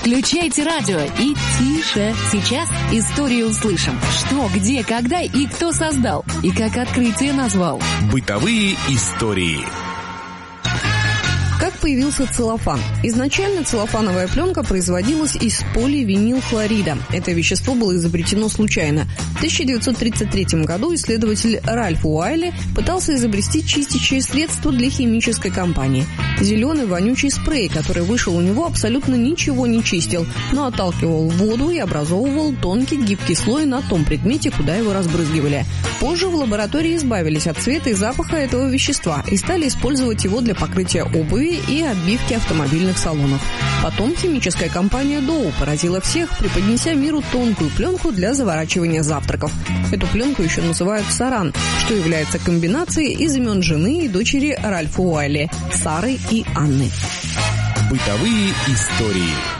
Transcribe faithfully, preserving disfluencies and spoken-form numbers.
Включайте радио и тише. Сейчас историю услышим. Что, где, когда и кто создал. И как открытие назвал. Бытовые истории. Как появился целлофан? Изначально целлофановая пленка производилась из поливинилхлорида. Это вещество было изобретено случайно. В тысяча девятьсот тридцать третьем году исследователь Ральф Уайли пытался изобрести чистящее средство для химической компании. Зеленый вонючий спрей, который вышел у него, абсолютно ничего не чистил, но отталкивал воду и образовывал тонкий гибкий слой на том предмете, куда его разбрызгивали. Позже в лаборатории избавились от цвета и запаха этого вещества и стали использовать его для покрытия обуви и отбивки автомобильных салонов. Потом химическая компания Dow поразила всех, преподнеся миру тонкую пленку для заворачивания завтраков. Эту пленку еще называют саран, что является комбинацией из имен жены и дочери Ральфа Уайли – Сары и Анны. Бытовые истории.